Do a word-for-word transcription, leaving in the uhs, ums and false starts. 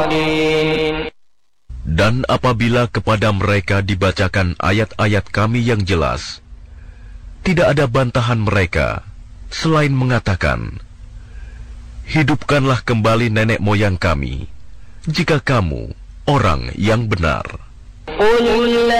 Dan apabila kepada mereka dibacakan ayat-ayat kami yang jelas, tidak ada bantahan mereka selain mengatakan, hidupkanlah kembali nenek moyang kami, jika kamu orang yang benar.